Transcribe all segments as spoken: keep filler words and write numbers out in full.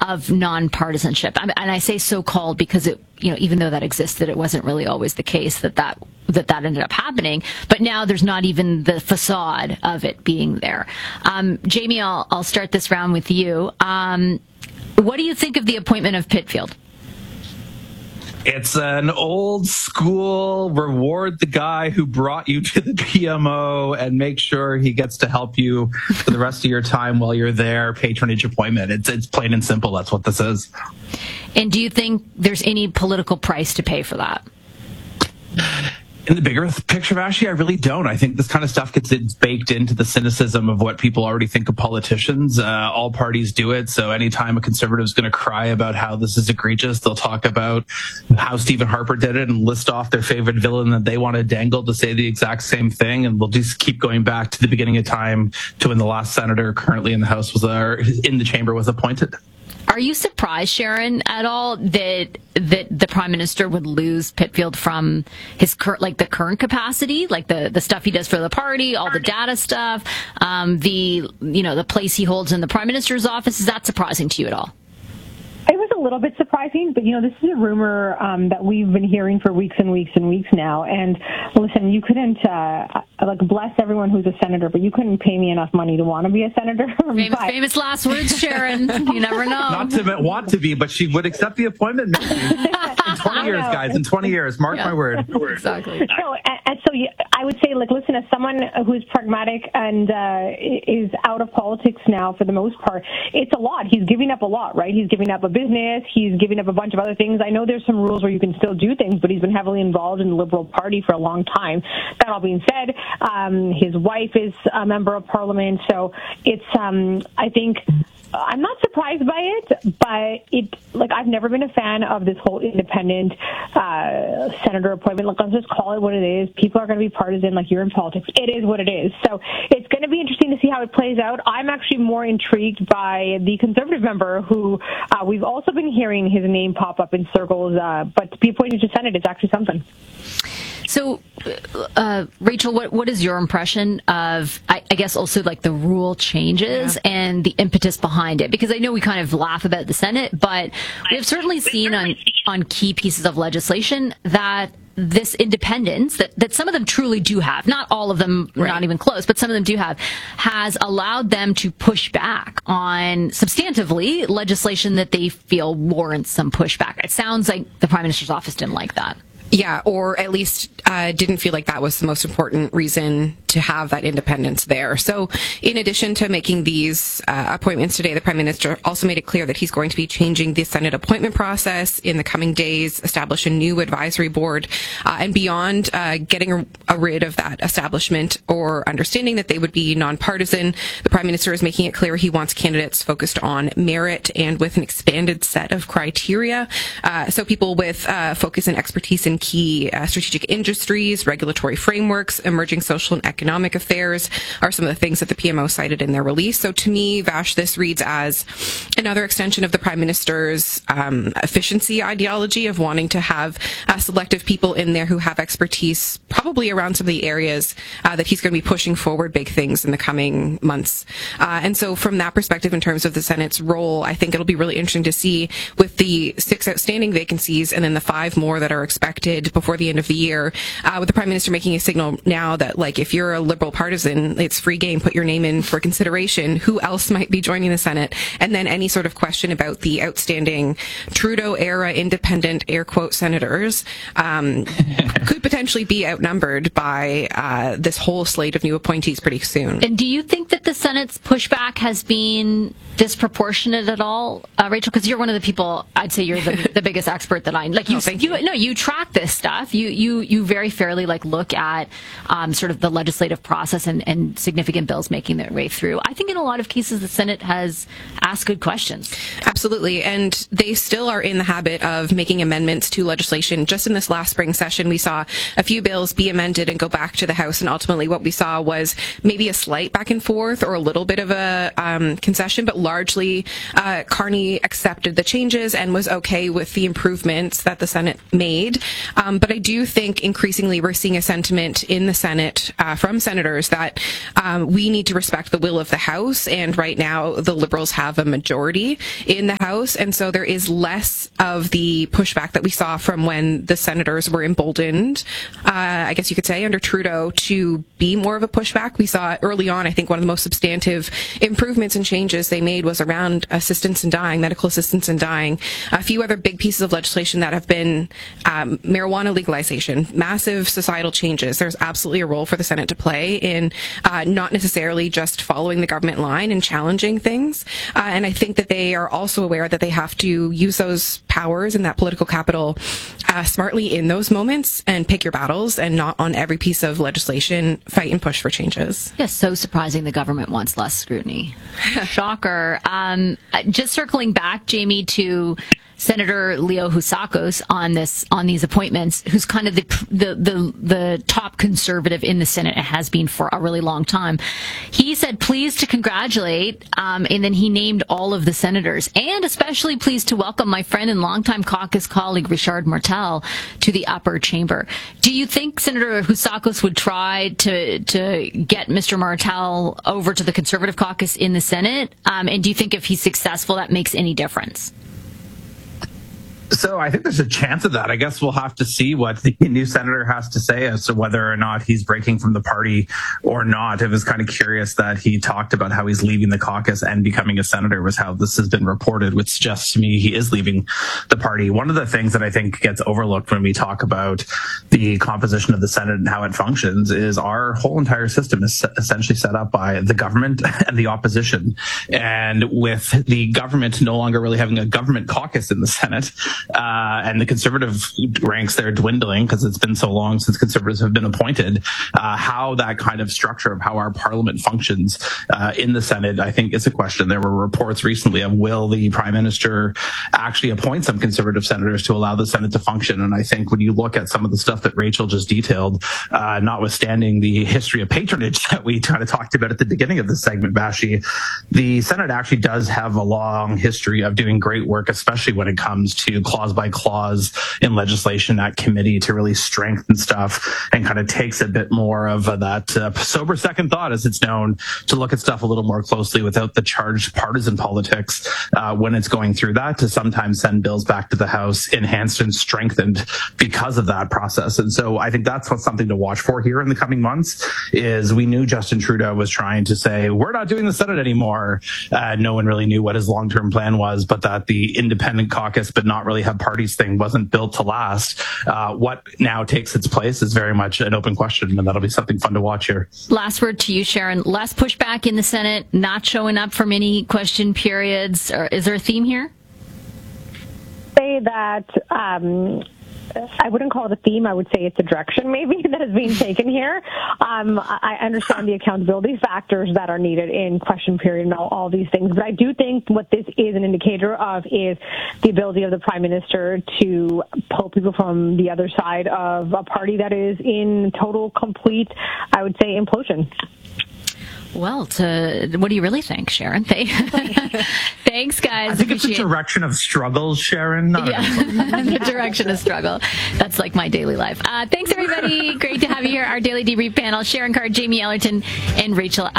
of nonpartisanship. And I say so-called because it, you know, even though that existed, it wasn't really always the case that that, that, that ended up happening. But now there's not even the facade of it being there. Um, Jamie, I'll, I'll start this round with you. Um, what do you think of the appointment of Pitfield? It's an old school reward the guy who brought you to the P M O and make sure he gets to help you for the rest of your time while you're there patronage appointment. It's it's plain and simple. That's what this is. And do you think there's any political price to pay for that? In the bigger picture, Vashi, I really don't. I think this kind of stuff gets it's baked into the cynicism of what people already think of politicians. Uh, all parties do it. So anytime a conservative is going to cry about how this is egregious, they'll talk about how Stephen Harper did it and list off their favorite villain that they want to dangle to say the exact same thing. And we'll just keep going back to the beginning of time to when the last senator currently in the House was uh, in the chamber was appointed. Are you surprised, Sharon, at all that that the Prime Minister would lose Pitfield from his current, like the current capacity, like the, the stuff he does for the party, all the data stuff, um, the you know the place he holds in the Prime Minister's office? Is that surprising to you at all? It was a little bit surprising, but, you know, this is a rumor um, that we've been hearing for weeks and weeks and weeks now. And listen, you couldn't, uh, like, bless everyone who's a senator, but you couldn't pay me enough money to want to be a senator. Famous, but, famous last words, Sharon. You never know. Not to want to be, but she would accept the appointment maybe. In twenty years, guys, in twenty years. Mark yeah. my word. Exactly. So, and, and so you, I would say, like, listen, as someone who's pragmatic and uh, is out of politics now for the most part, it's a lot. He's giving up a lot, right? He's giving up a business. He's giving up a bunch of other things. I know there's some rules where you can still do things, but he's been heavily involved in the Liberal Party for a long time. That all being said, um, his wife is a member of Parliament, so it's, um, I think, I'm not surprised by it, but it, like, I've never been a fan of this whole independent uh, senator appointment. Like, let's just call it what it is. People are going to be partisan, like you're in politics. It is what it is. So it's going to be interesting to see how it plays out. I'm actually more intrigued by the Conservative member who uh, we've also been hearing his name pop up in circles, uh, but to be appointed to Senate is actually something. So, uh, Rachel, what what is your impression of, I, I guess, also like the rule changes yeah. and the impetus behind it? Because I know we kind of laugh about the Senate, but we have certainly seen on, on key pieces of legislation that this independence that, that some of them truly do have, not all of them, right. not even close, but some of them do have, has allowed them to push back on substantively legislation that they feel warrants some pushback. It sounds like the Prime Minister's office didn't like that. Yeah, or at least uh, didn't feel like that was the most important reason to have that independence there. So in addition to making these uh, appointments today, the Prime Minister also made it clear that he's going to be changing the Senate appointment process in the coming days, establish a new advisory board, uh, and beyond uh, getting a, a rid of that establishment or understanding that they would be nonpartisan, the Prime Minister is making it clear he wants candidates focused on merit and with an expanded set of criteria. Uh, so people with uh, focus and expertise in key uh, strategic industries, regulatory frameworks, emerging social and economic affairs are some of the things that the P M O cited in their release. So to me, Vash, this reads as another extension of the Prime Minister's um, efficiency ideology of wanting to have uh, selective people in there who have expertise probably around some of the areas uh, that he's going to be pushing forward big things in the coming months. Uh, and so from that perspective, in terms of the Senate's role, I think it'll be really interesting to see with the six outstanding vacancies and then the five more that are expected before the end of the year, uh, with the Prime Minister making a signal now that, like, if you're a Liberal partisan, it's free game, put your name in for consideration. Who else might be joining the Senate? And then any sort of question about the outstanding Trudeau-era independent, air quote, senators um, could potentially be outnumbered by uh, this whole slate of new appointees pretty soon. And do you think that the Senate's pushback has been disproportionate at all, uh, Rachel? Because you're one of the people, I'd say you're the, the biggest expert that I like. You, oh, thank you, you. No, you track this stuff. You you you very fairly like look at um, sort of the legislative process and, and significant bills making their way through. I think in a lot of cases the Senate has asked good questions. Absolutely, and they still are in the habit of making amendments to legislation. Just in this last spring session, we saw a few bills be amended and go back to the House, and ultimately what we saw was maybe a slight back and forth or a little bit of a um, concession, but largely, uh, Carney accepted the changes and was okay with the improvements that the Senate made. Um, but I do think increasingly we're seeing a sentiment in the Senate uh, from senators that um, we need to respect the will of the House. And right now, the Liberals have a majority in the House. And so there is less of the pushback that we saw from when the senators were emboldened, uh, I guess you could say, under Trudeau to be more of a pushback. We saw early on, I think one of the most substantive improvements and changes they made was around assistance in dying, medical assistance in dying. A few other big pieces of legislation that have been um, marijuana legalization, massive societal changes. There's absolutely a role for the Senate to play in uh, not necessarily just following the government line and challenging things. Uh, and I think that they are also aware that they have to use those powers and that political capital uh, smartly in those moments and pick your battles, and not on every piece of legislation fight and push for changes. Yes, so surprising the government wants less scrutiny. Shocker. Um, just circling back, Jamie, to Senator Leo Housakos on this, on these appointments, who's kind of the, the, the, the top conservative in the Senate and has been for a really long time. He said, pleased to congratulate, um, and then he named all of the senators, and especially pleased to welcome my friend and longtime caucus colleague, Richard Martel, to the upper chamber. Do you think Senator Housakos would try to, to get Mister Martel over to the Conservative caucus in the Senate? Um, and do you think if he's successful, that makes any difference? So I think there's a chance of that. I guess we'll have to see what the new senator has to say as to whether or not he's breaking from the party or not. It was kind of curious that he talked about how he's leaving the caucus and becoming a senator, was how this has been reported, which suggests to me he is leaving the party. One of the things that I think gets overlooked when we talk about the composition of the Senate and how it functions is our whole entire system is essentially set up by the government and the opposition. And with the government no longer really having a government caucus in the Senate, Uh, and the conservative ranks there dwindling because it's been so long since conservatives have been appointed, uh, how that kind of structure of how our parliament functions uh, in the Senate, I think, is a question. There were reports recently of will the prime minister actually appoint some conservative senators to allow the Senate to function? And I think when you look at some of the stuff that Rachel just detailed, uh, notwithstanding the history of patronage that we kind of talked about at the beginning of this segment, Bashi, the Senate actually does have a long history of doing great work, especially when it comes to clause by clause in legislation at committee to really strengthen stuff, and kind of takes a bit more of uh, that uh, sober second thought, as it's known, to look at stuff a little more closely without the charged partisan politics uh, when it's going through that, to sometimes send bills back to the House enhanced and strengthened because of that process. And so I think that's what's something to watch for here in the coming months. Is we knew Justin Trudeau was trying to say, we're not doing the Senate anymore. Uh, no one really knew what his long-term plan was, but that the independent caucus, but not really have parties thing, wasn't built to last. Uh, what now takes its place is very much an open question, and that'll be something fun to watch here. Last word to you, Sharon. Less pushback in the Senate, not showing up for many question periods. Or is there a theme here? Say that um, I wouldn't call it a theme. I would say it's a direction maybe that is being taken here. Um, I understand the accountability factors that are needed in question period and all, all these things. But I do think what this is an indicator of is the ability of the Prime Minister to pull people from the other side of a party that is in total, complete, I would say, implosion. Well, to, what do you really think, Sharon? Thanks, guys. I think Appreciate it's a direction of struggle, Sharon. Not yeah, the direction of struggle. That's like my daily life. Uh, thanks, everybody. Great to have you here. Our Daily Debrief panel, Sharon Carr, Jamie Ellerton, and Rachel.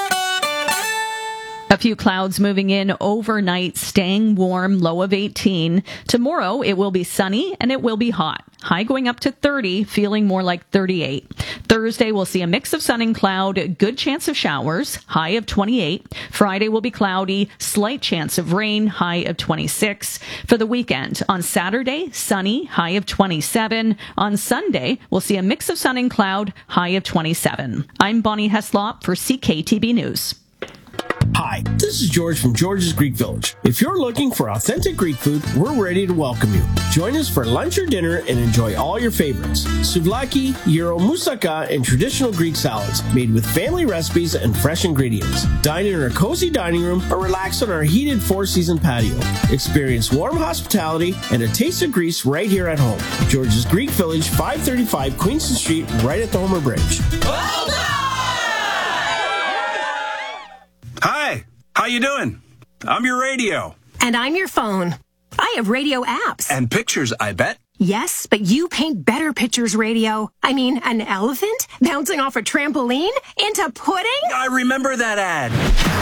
A few clouds moving in overnight, staying warm, low of eighteen. Tomorrow, it will be sunny and it will be hot. High going up to thirty, feeling more like thirty-eight. Thursday, we'll see a mix of sun and cloud, good chance of showers, high of twenty-eight. Friday will be cloudy, slight chance of rain, high of twenty-six. For the weekend, on Saturday, sunny, high of twenty-seven. On Sunday, we'll see a mix of sun and cloud, high of twenty-seven. I'm Bonnie Heslop for C K T B News. Hi, this is George from George's Greek Village. If you're looking for authentic Greek food, we're ready to welcome you. Join us for lunch or dinner and enjoy all your favorites. Souvlaki, gyro, moussaka, and traditional Greek salads made with family recipes and fresh ingredients. Dine in our cozy dining room or relax on our heated four-season patio. Experience warm hospitality and a taste of Greece right here at home. George's Greek Village, five thirty-five Queenston Street, right at the Homer Bridge. Well done! Hi, how you doing? I'm your radio. And I'm your phone. I have radio apps. And pictures, I bet. Yes, but you paint better pictures, radio. I mean, an elephant bouncing off a trampoline into pudding? I remember that ad.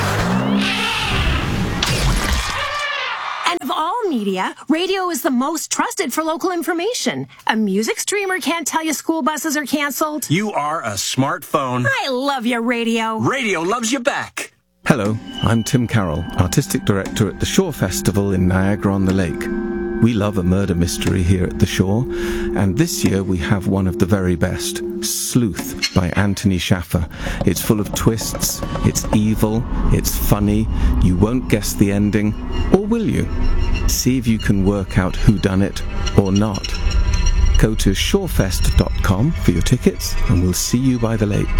And of all media, radio is the most trusted for local information. A music streamer can't tell you school buses are canceled. You are a smartphone. I love you, radio. Radio loves you back. Hello, I'm Tim Carroll, Artistic Director at the Shore Festival in Niagara-on-the-Lake. We love a murder mystery here at the Shore, and this year we have one of the very best, Sleuth by Anthony Shaffer. It's full of twists, it's evil, it's funny, you won't guess the ending, or will you? See if you can work out who done it or not. Go to shorefest dot com for your tickets, and we'll see you by the lake.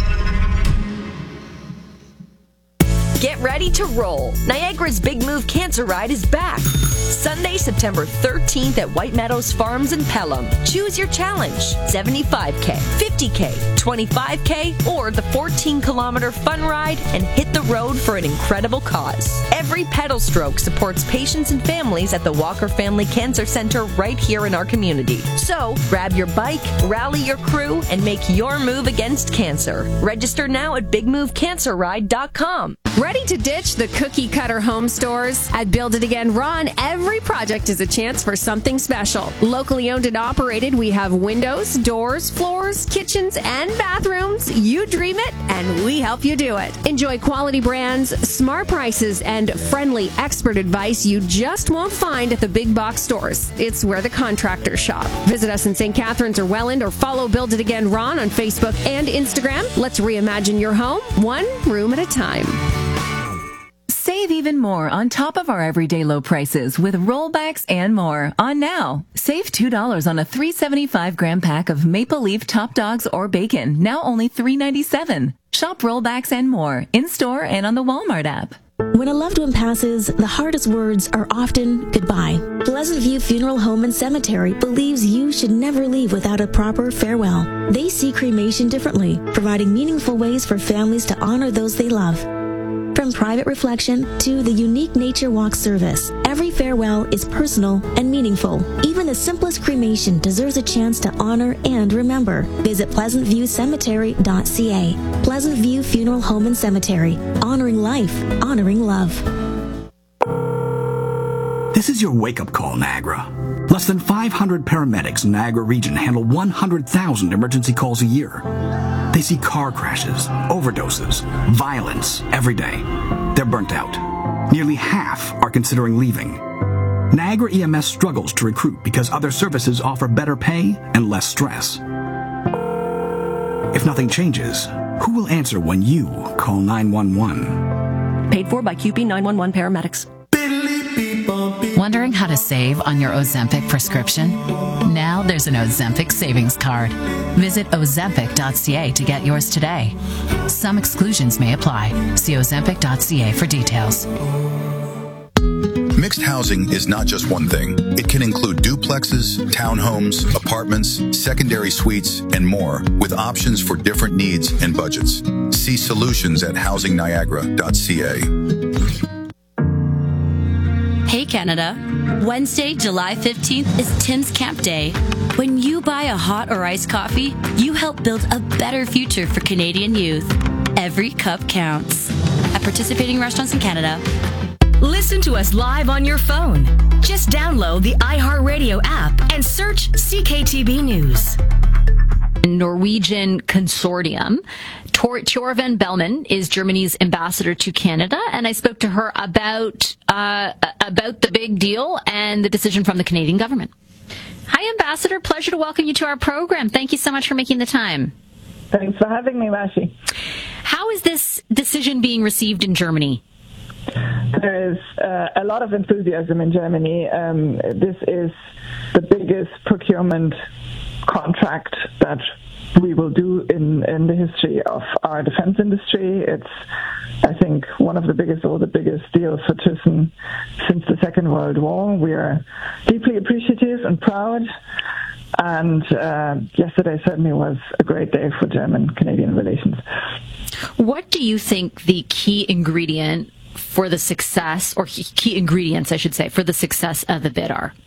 Get ready to roll. Niagara's Big Move Cancer Ride is back. Sunday, September thirteenth at White Meadows Farms in Pelham. Choose your challenge. seventy-five K, fifty K, twenty-five K, or the fourteen kilometer fun ride and hit the road for an incredible cause. Every pedal stroke supports patients and families at the Walker Family Cancer Center right here in our community. So, grab your bike, rally your crew, and make your move against cancer. Register now at big move cancer ride dot com. Ready to ditch the cookie cutter home stores? At Build It Again Ron, every project is a chance for something special. Locally owned and operated, we have windows, doors, floors, kitchens, and bathrooms. You dream it, and we help you do it. Enjoy quality brands, smart prices, and friendly expert advice you just won't find at the big box stores. It's where the contractors shop. Visit us in Saint Catharines or Welland, or follow Build It Again Ron on Facebook and Instagram. Let's reimagine your home, one room at a time. Save even more on top of our everyday low prices with rollbacks and more on now. Save two dollars on a three seventy-five gram pack of Maple Leaf Top Dogs or bacon, now only three ninety-seven. Shop rollbacks and more in-store and on the Walmart app. When a loved one passes, the hardest words are often goodbye. Pleasant View Funeral Home and Cemetery believes you should never leave without a proper farewell. They see cremation differently, providing meaningful ways for families to honor those they love. From private reflection to the unique nature walk service, every farewell is personal and meaningful. Even the simplest cremation deserves a chance to honor and remember. Visit pleasant view cemetery dot c a. Pleasant View Funeral Home and Cemetery. Honoring life, honoring love. This is your wake-up call, Niagara. Less than five hundred paramedics in Niagara region handle one hundred thousand emergency calls a year. They see car crashes, overdoses, violence every day. They're burnt out. Nearly half are considering leaving. Niagara E M S struggles to recruit because other services offer better pay and less stress. If nothing changes, who will answer when you call nine one one? Paid for by Q P nine one one paramedics. Wondering how to save on your Ozempic prescription? Now there's an Ozempic savings card. Visit ozempic dot c a to get yours today. Some exclusions may apply. See ozempic dot c a for details. Mixed housing is not just one thing. It can include duplexes, townhomes, apartments, secondary suites, and more, with options for different needs and budgets. See solutions at housing niagara dot c a. Hey Canada, Wednesday, July fifteenth is Tim's Camp Day. When you buy a hot or iced coffee, you help build a better future for Canadian youth. Every cup counts. At participating restaurants in Canada. Listen to us live on your phone. Just download the iHeartRadio app and search C K T B News. Norwegian consortium. Tor- Torven Bellman is Germany's ambassador to Canada, and I spoke to her about uh, about the big deal and the decision from the Canadian government. Hi, Ambassador. Pleasure to welcome you to our program. Thank you so much for making the time. Thanks for having me, Vashi. How is this decision being received in Germany? There is uh, a lot of enthusiasm in Germany. Um, this is the biggest procurement contract that we will do in, in the history of our defense industry. It's, I think, one of the biggest or the biggest deals for Thyssen since the Second World War. We are deeply appreciative and proud. And uh, yesterday certainly was a great day for German-Canadian relations. What do you think the key ingredient for the success, or key ingredients, I should say, for the success of the bid are?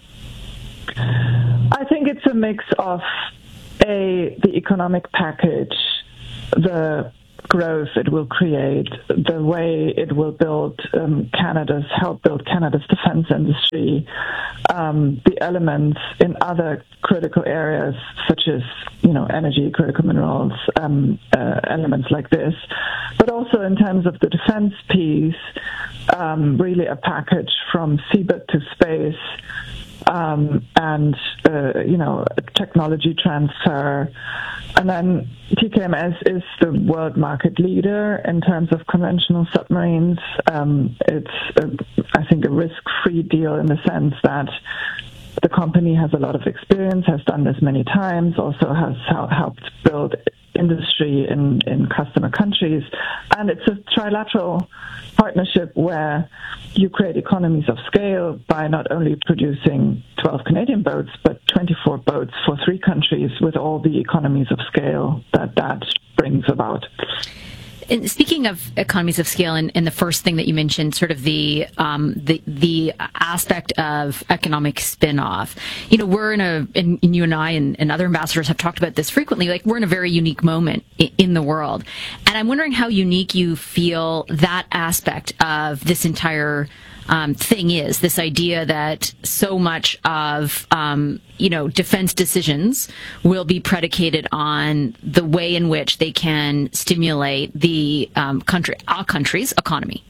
I think it's a mix of a the economic package, the growth it will create, the way it will build um, Canada's, help build Canada's defense industry, um, the elements in other critical areas such as, you know, energy, critical minerals, um, uh, elements like this, but also in terms of the defense piece, um, really a package from seabed to space, Um, and, uh, you know, technology transfer. And then T K M S is the world market leader in terms of conventional submarines. Um, it's, a, I think, a risk-free deal in the sense that the company has a lot of experience, has done this many times, also has helped build industry in, in customer countries. And it's a trilateral partnership where you create economies of scale by not only producing twelve Canadian boats, but twenty-four boats for three countries with all the economies of scale that that brings about. And speaking of economies of scale, and, and the first thing that you mentioned, sort of the um, the the aspect of economic spin-off. You know, we're in a, and, and you and I and, and other ambassadors have talked about this frequently. Like, we're in a very unique moment in, in the world, and I'm wondering how unique you feel that aspect of this entire Um, thing is, this idea that so much of, um, you know, defense decisions will be predicated on the way in which they can stimulate the um, country, our country's economy.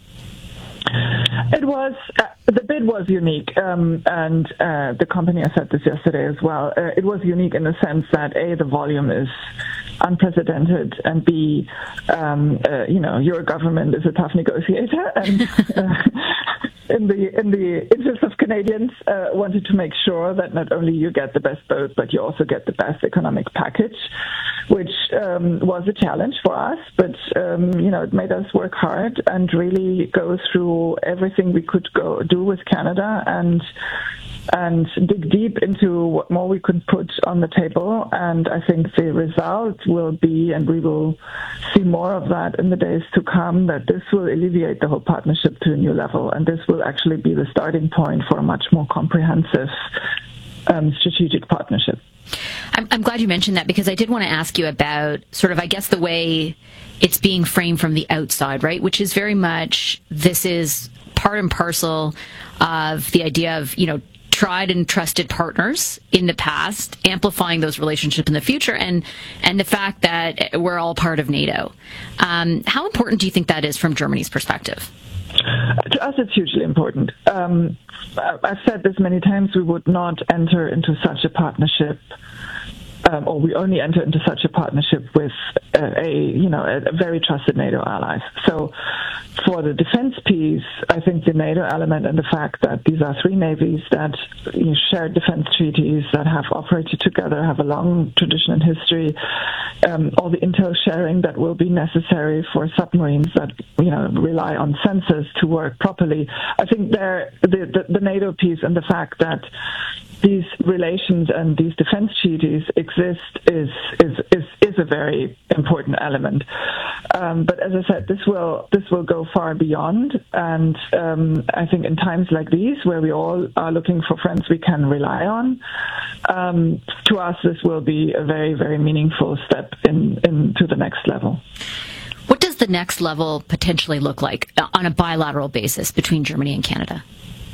It was, uh, the bid was unique, um, and uh, the company, I said this yesterday as well, uh, it was unique in the sense that, A, the volume is unprecedented, and B, um, uh, you know, your government is a tough negotiator, and uh, in the in the interest of Canadians, uh, wanted to make sure that not only you get the best boat, but you also get the best economic package, which um, was a challenge for us, but, um, you know, it made us work hard and really go through everything we could go do with Canada and and dig deep into what more we could put on the table. And I think the result will be, and we will see more of that in the days to come, that this will alleviate the whole partnership to a new level. And this will actually be the starting point for a much more comprehensive um, strategic partnership. I'm, I'm glad you mentioned that, because I did want to ask you about sort of, I guess, the way it's being framed from the outside, right? Which is very much, this is part and parcel of the idea of, you know, tried and trusted partners in the past, amplifying those relationships in the future, and and the fact that we're all part of NATO. Um, how important do you think that is from Germany's perspective? To us, it's hugely important. Um, I've said this many times, we would not enter into such a partnership, um, or we only enter into such a partnership with uh, a, you know, a, a very trusted NATO allies. So for the defense piece, I think the NATO element and the fact that these are three navies that, you know, share defense treaties, that have operated together, have a long tradition and history, um, all the intel sharing that will be necessary for submarines that, you know, rely on sensors to work properly. I think there, the, the, the NATO piece and the fact that these relations and these defense treaties exist is is is, is a very important element. Um, but as I said, this will this will go far beyond, and um, I think in times like these, where we all are looking for friends we can rely on, um, to us this will be a very very meaningful step in into the next level. What does the next level potentially look like on a bilateral basis between Germany and Canada?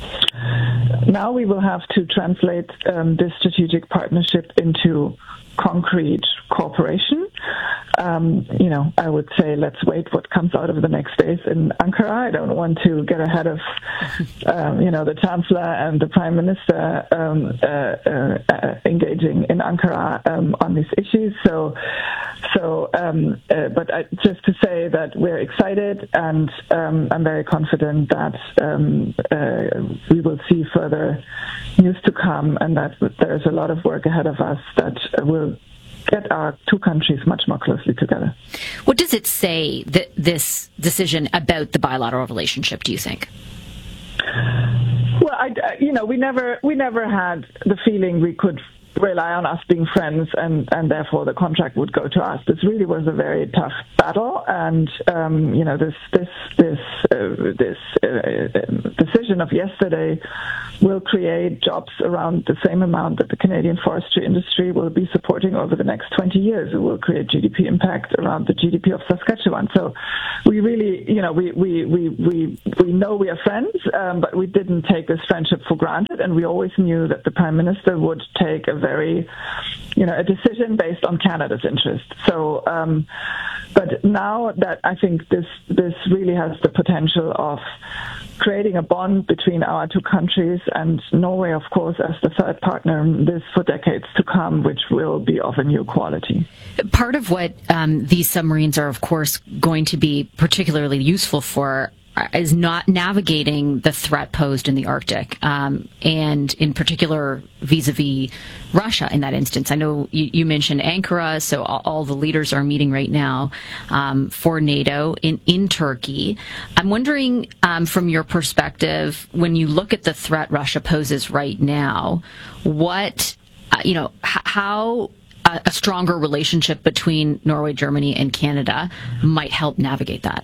Now we will have to translate um, this strategic partnership into concrete cooperation. Um, you know, I would say let's wait what comes out of the next days in Ankara. I don't want to get ahead of, um, you know, the Chancellor and the Prime Minister um, uh, uh, uh, engaging in Ankara um, on these issues. So, so, um, uh, but I, just to say that we're excited, and um, I'm very confident that um, uh, we will see further news to come, and that there's a lot of work ahead of us that will get our two countries much more closely together. What does it say, that this decision, about the bilateral relationship, do you think? Well, I, you know, we never we never had the feeling we could rely on us being friends, and, and therefore the contract would go to us. This really was a very tough battle, and um, you know this this this uh, this uh, decision of yesterday will create jobs around the same amount that the Canadian forestry industry will be supporting over the next twenty years. It will create G D P impact around the G D P of Saskatchewan. So we really, you know, we we we we, we know we are friends, um, but we didn't take this friendship for granted, and we always knew that the Prime Minister would take a very, you know, a decision based on Canada's interest. So, um, but now that I think this this really has the potential of creating a bond between our two countries, and Norway, of course, as the third partner in this for decades to come, which will be of a new quality. Part of what um, these submarines are, of course, going to be particularly useful for is not navigating the threat posed in the Arctic, um, and in particular vis-a-vis Russia in that instance. I know you, you mentioned Ankara, so all, all the leaders are meeting right now um, for NATO in, in Turkey. I'm wondering, um, from your perspective, when you look at the threat Russia poses right now, what, uh, you know, h- how a, a stronger relationship between Norway, Germany, and Canada might help navigate that?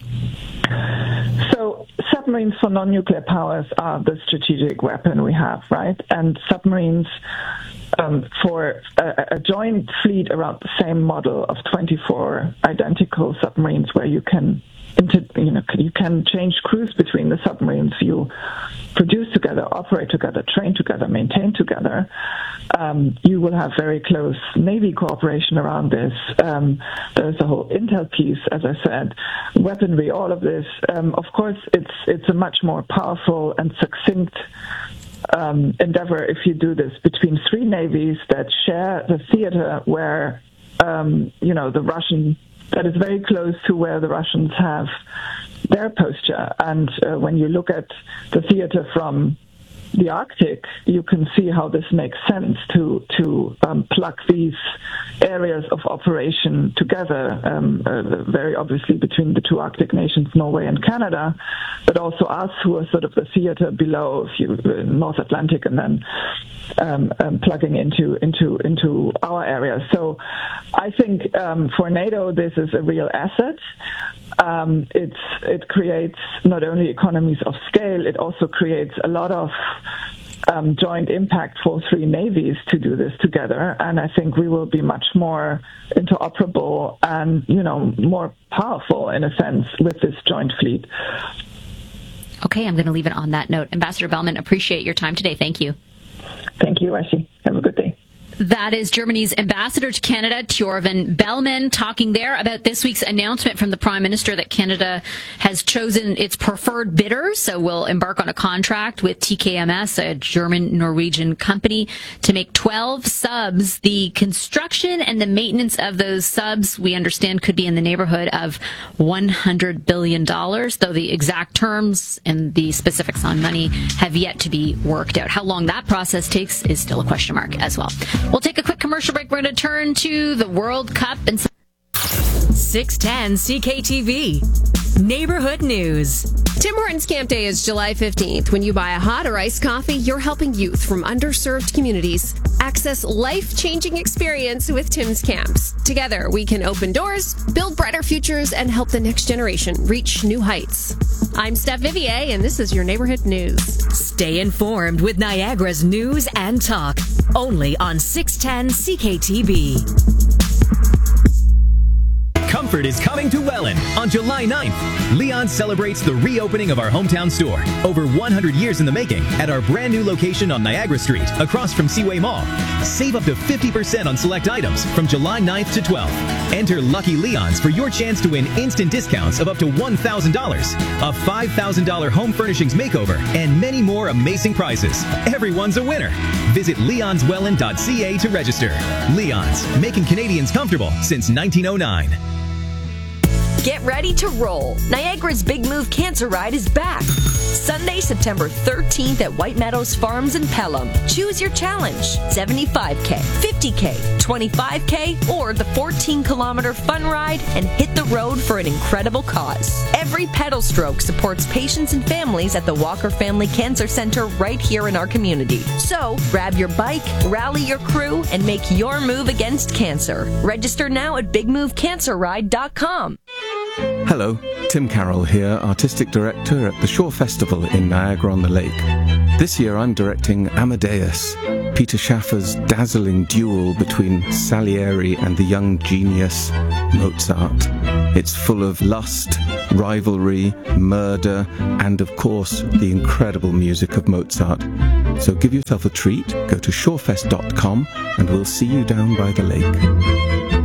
So submarines for non-nuclear powers are the strategic weapon we have, right? And submarines um, for a, a joint fleet around the same model of twenty-four identical submarines where you can Inter, you know, you can change crews between the submarines. You produce together, operate together, train together, maintain together. Um, you will have very close Navy cooperation around this. Um, there's a whole intel piece, as I said, weaponry, all of this. Um, of course, it's it's a much more powerful and succinct um, endeavor if you do this between three navies that share the theater where, um, you know, the Russian that is very close to where the Russians have their posture. And uh, when you look at the theater from the Arctic, you can see how this makes sense to to um, plug these areas of operation together, um, uh, very obviously between the two Arctic nations, Norway and Canada, but also us, who are sort of the theater below, if you, uh, North Atlantic, and then um, um, plugging into into into our area. So I think um, for NATO, this is a real asset. Um, it's it creates not only economies of scale, it also creates a lot of um, joint impact for three navies to do this together, and I think we will be much more interoperable and, you know, more powerful in a sense with this joint fleet. Okay, I'm going to leave it on that note. Ambassador Bellman, appreciate your time today. Thank you. Thank you, Ashi. Have a good day. That is Germany's ambassador to Canada, Thjorven Bellman, talking there about this week's announcement from the Prime Minister that Canada has chosen its preferred bidder, so will embark on a contract with T K M S, a German-Norwegian company, to make twelve subs. The construction and the maintenance of those subs, we understand, could be in the neighborhood of one hundred billion dollars, though the exact terms and the specifics on money have yet to be worked out. How long that process takes is still a question mark as well. We'll take a quick commercial break. We're going to turn to the World Cup and six ten C K T V Neighborhood News. Tim Hortons Camp Day is July fifteenth. When you buy a hot or iced coffee, you're helping youth from underserved communities access life-changing experience with Tim's Camps. Together, we can open doors, build brighter futures, and help the next generation reach new heights. I'm Steph Vivier, and this is your Neighborhood News. Stay informed with Niagara's news and talk, only on six ten C K T V. Comfort is coming to Welland on July ninth. Leon celebrates the reopening of our hometown store, over one hundred years in the making, at our brand new location on Niagara Street, across from Seaway Mall. Save up to fifty percent on select items from July ninth to twelfth. Enter Lucky Leons for your chance to win instant discounts of up to one thousand dollars, a five thousand dollars home furnishings makeover, and many more amazing prizes. Everyone's a winner. Visit leons welland dot c a to register. Leon's, making Canadians comfortable since nineteen oh nine. Get ready to roll. Niagara's Big Move Cancer Ride is back. Sunday, September thirteenth at White Meadows Farms in Pelham. Choose your challenge. seventy-five K, fifty K, twenty-five K, or the fourteen kilometer fun ride and hit the road for an incredible cause. Every pedal stroke supports patients and families at the Walker Family Cancer Center right here in our community. So, grab your bike, rally your crew, and make your move against cancer. Register now at big move cancer ride dot com. Hello, Tim Carroll here, Artistic Director at the Shore Festival in Niagara-on-the-Lake. This year I'm directing Amadeus, Peter Schaffer's dazzling duel between Salieri and the young genius Mozart. It's full of lust, rivalry, murder, and of course the incredible music of Mozart. So give yourself a treat, go to shorefest dot com and we'll see you down by the lake.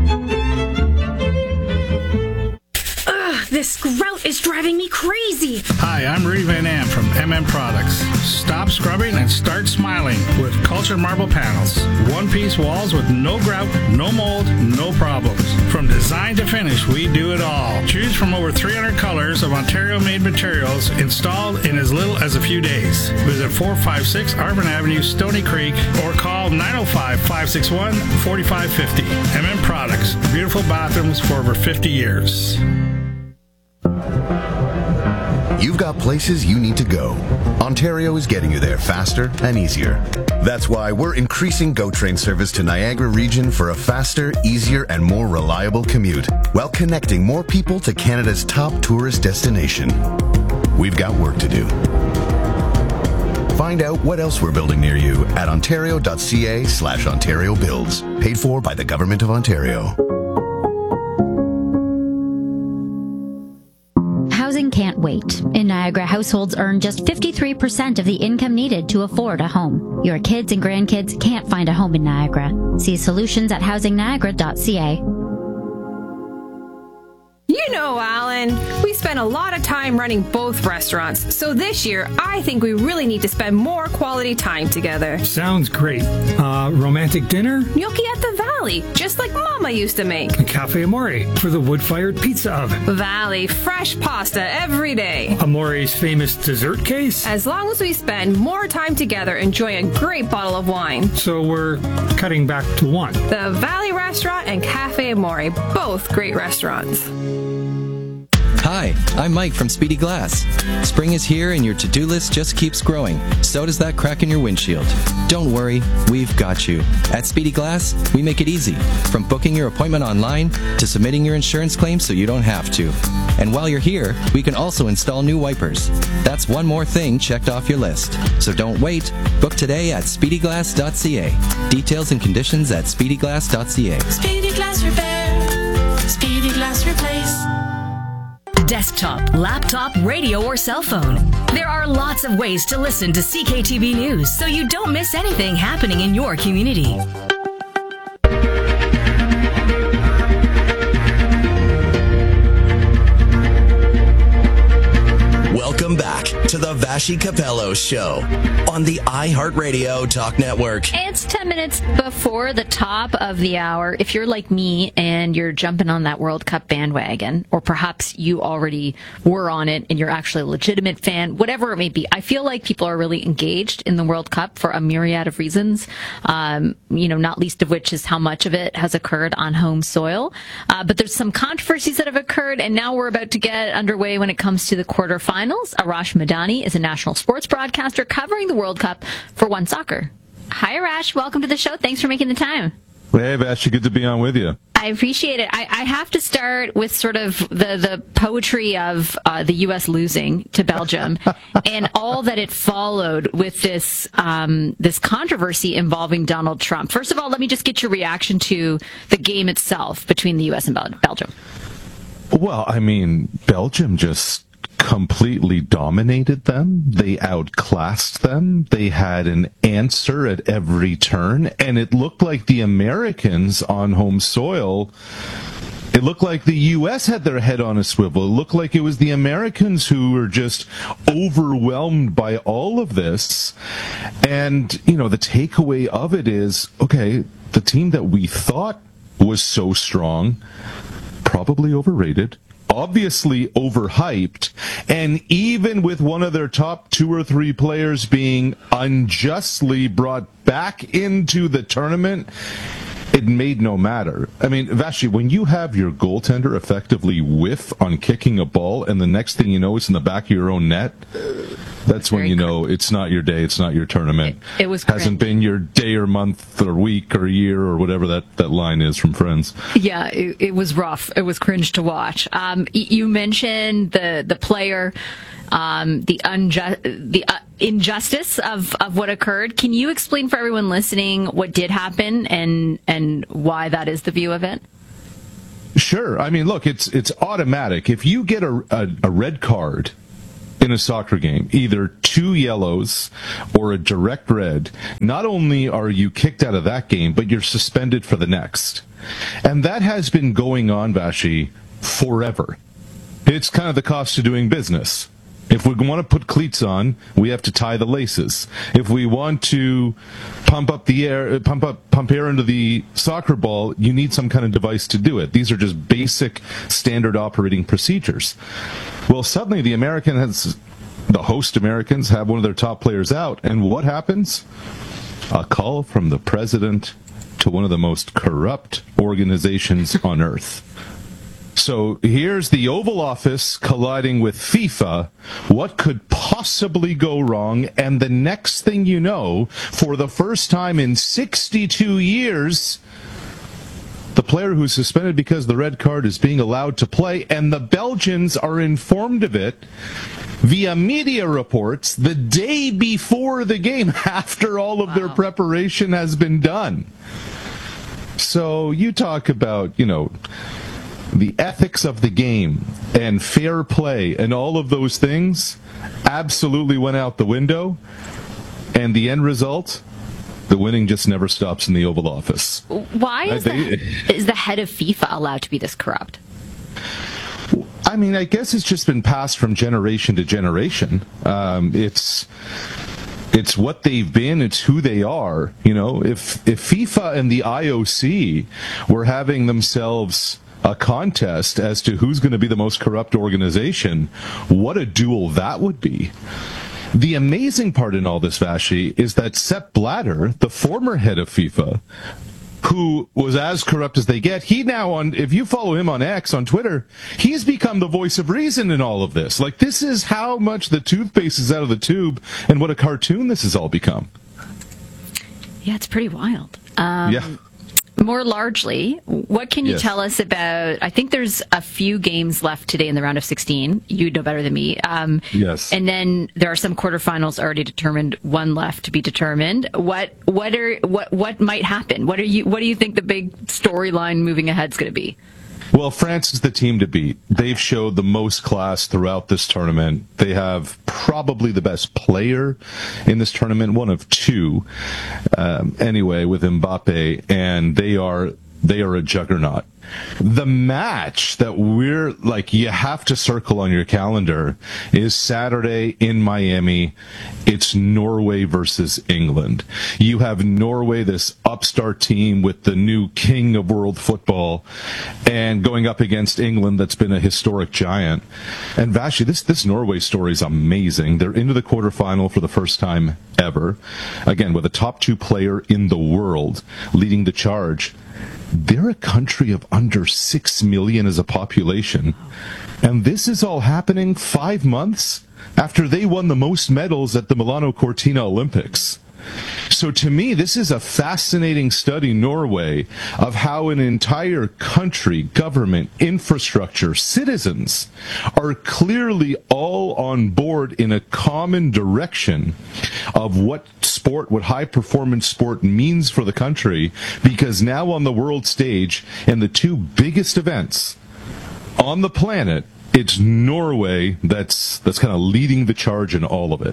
This grout is driving me crazy. Hi, I'm Rudy Van Am from M M Products. Stop scrubbing and start smiling with Culture Marble Panels. One-piece walls with no grout, no mold, no problems. From design to finish, we do it all. Choose from over three hundred colors of Ontario-made materials installed in as little as a few days. Visit four five six Arvin Avenue, Stony Creek, or call nine oh five, five six one, four five five oh. M M Products. Beautiful bathrooms for over fifty years. You've got places you need to go. Ontario is getting you there faster and easier. That's why we're increasing GO Train service to Niagara region for a faster, easier, and more reliable commute, while connecting more people to Canada's top tourist destination. We've got work to do. Find out what else we're building near you at ontario.ca slash Ontario Builds. Paid for by the Government of Ontario. Housing can't wait. In Niagara, households earn just fifty-three percent of the income needed to afford a home. Your kids and grandkids can't find a home in Niagara. See solutions at housing niagara dot c a. You know, Alan, we spend a lot of time running both restaurants, so this year I think we really need to spend more quality time together. Sounds great. Uh, romantic dinner? Gnocchi at the Valley, just like Mama used to make. A Cafe Amore for the wood-fired pizza oven. Valley, fresh pasta every day. Amore's famous dessert case? As long as we spend more time together enjoying a great bottle of wine. So we're cutting back to one. The Valley Restaurant and Cafe Amore, both great restaurants. Hi, I'm Mike from Speedy Glass. Spring is here and your to-do list just keeps growing. So does that crack in your windshield. Don't worry, we've got you. At Speedy Glass, we make it easy. From booking your appointment online to submitting your insurance claim so you don't have to. And while you're here, we can also install new wipers. That's one more thing checked off your list. So don't wait. Book today at speedy glass dot c a. Details and conditions at speedy glass dot c a. Speedy Glass Repair. Speedy Glass Replace. Desktop, laptop, radio, or cell phone. There are lots of ways to listen to C K T B News so you don't miss anything happening in your community. Welcome back to the Vashi Capello Show on the iHeartRadio Talk Network. It's ten minutes before the top of the hour. If you're like me and you're jumping on that World Cup bandwagon, or perhaps you already were on it and you're actually a legitimate fan, whatever it may be, I feel like people are really engaged in the World Cup for a myriad of reasons, um, you know, not least of which is how much of it has occurred on home soil. Uh, but there's some controversies that have occurred, and now we're about to get underway when it comes to the quarterfinals. Arash Madani is a national sports broadcaster covering the World Cup for One Soccer. Hi, Arash. Welcome to the show. Thanks for making the time. Hey, Vashi. Good to be on with you. I appreciate it. I, I have to start with sort of the, the poetry of uh, the U S losing to Belgium and all that it followed with this um, this controversy involving Donald Trump. First of all, let me just get your reaction to the game itself between the U S and Bel- Belgium. Well, I mean, Belgium just completely dominated them. They outclassed them. They had an answer at every turn, and it looked like the Americans on home soil, it looked like the U S had their head on a swivel. It looked like it was the Americans who were just overwhelmed by all of this. And, you know, the takeaway of it is, okay, the team that we thought was so strong, probably overrated, obviously overhyped, and even with one of their top two or three players being unjustly brought back into the tournament, it made no matter. I mean, Vashi, when you have your goaltender effectively whiff on kicking a ball, and the next thing you know, it's in the back of your own net, that's when you know it's not your day, it's not your tournament. It, it was hasn't been your day or month or week or year or whatever that, that line is from Friends. Yeah, it, it was rough. It was cringe to watch. Um, you mentioned the the player, um, the unjust, the uh, injustice of, of what occurred. Can you explain for everyone listening what did happen and and why that is the view of it? Sure. I mean, look, it's it's automatic. If you get a, a, a red card in a soccer game, either two yellows or a direct red, not only are you kicked out of that game, but you're suspended for the next. And that has been going on, Vashi, forever. It's kind of the cost of doing business. If we want to put cleats on, we have to tie the laces. If we want to pump up the air, pump up, pump air into the soccer ball, you need some kind of device to do it. These are just basic standard operating procedures. Well, suddenly the American has, the host Americans have one of their top players out, and what happens? A call from the president to one of the most corrupt organizations on earth. So here's the Oval Office colliding with FIFA. What could possibly go wrong? And the next thing you know, for the first time in sixty-two years, the player who's suspended because the red card is being allowed to play, and the Belgians are informed of it via media reports the day before the game, after all of wow. their preparation has been done. So you talk about, you know, the ethics of the game and fair play and all of those things absolutely went out the window. And the end result, the winning just never stops in the Oval Office. Why is, uh, they, the, is the head of FIFA allowed to be this corrupt? I mean, I guess it's just been passed from generation to generation. Um, it's... It's what they've been. It's who they are. You know, if if FIFA and the I O C were having themselves a contest as to who's going to be the most corrupt organization, what a duel that would be. The amazing part in all this, Vashi, is that Sepp Blatter, the former head of FIFA, who was as corrupt as they get, he now, on, if you follow him on X, on Twitter, he's become the voice of reason in all of this. Like, this is how much the toothpaste is out of the tube and what a cartoon this has all become. Yeah, it's pretty wild. Um, yeah. More largely, what can you yes. tell us about, I think there's a few games left today in the round of sixteen. You know better than me. Um, yes. And then there are some quarterfinals already determined, one left to be determined. What what are what what might happen? What are you what do you think the big storyline moving ahead is going to be? Well, France is the team to beat. They've showed the most class throughout this tournament. They have probably the best player in this tournament, one of two, um, anyway, with Mbappe, and they are they are a juggernaut. The match that we're, like, you have to circle on your calendar is Saturday in Miami. It's Norway versus England. You have Norway, this upstart team with the new king of world football, and going up against England that's been a historic giant. And Vashi, this, this Norway story is amazing. They're into the quarterfinal for the first time ever. Again, with a top two player in the world leading the charge. They're a country of under six million as a population. And this is all happening five months after they won the most medals at the Milano Cortina Olympics. So to me, this is a fascinating study, Norway, of how an entire country, government, infrastructure, citizens are clearly all on board in a common direction of what sport, what high-performance sport means for the country, because now on the world stage, and the two biggest events on the planet, it's Norway that's that's kind of leading the charge in all of it.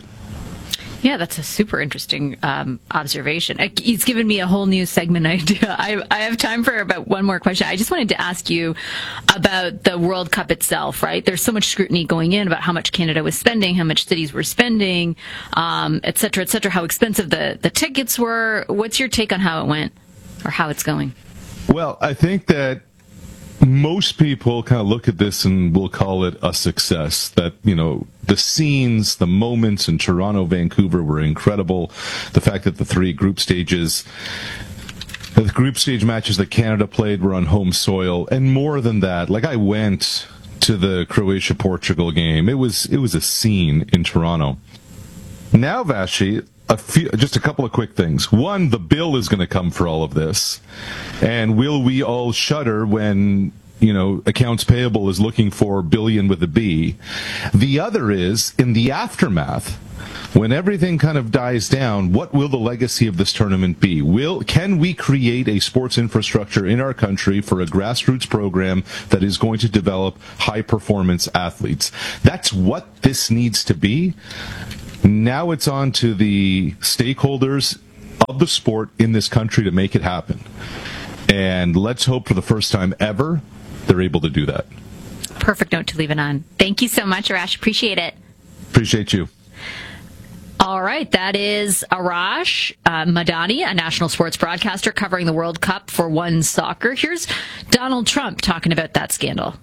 Yeah, that's a super interesting um, observation. It's given me a whole new segment idea. I, I have time for about one more question. I just wanted to ask you about the World Cup itself, right? There's so much scrutiny going in about how much Canada was spending, how much cities were spending, um, et cetera, et cetera, how expensive the, the tickets were. What's your take on how it went or how it's going? Well, I think that most people kind of look at this and will call it a success. That, you know, the scenes, the moments in Toronto, Vancouver were incredible. The fact that the three group stages, the group stage matches that Canada played were on home soil, and more than that, like I went to the Croatia-Portugal game. It was it was a scene in Toronto. Now, Vashi, a few, just a couple of quick things. One, the bill is going to come for all of this. And will we all shudder when, you know, accounts payable is looking for billion with a B? The other is, in the aftermath, when everything kind of dies down, what will the legacy of this tournament be? Will can we create a sports infrastructure in our country for a grassroots program that is going to develop high-performance athletes? That's what this needs to be. Now it's on to the stakeholders of the sport in this country to make it happen. And let's hope for the first time ever they're able to do that. Perfect note to leave it on. Thank you so much, Arash. Appreciate it. Appreciate you. All right, that is Arash uh, Madani, a national sports broadcaster covering the World Cup for One Soccer. Here's Donald Trump talking about that scandal.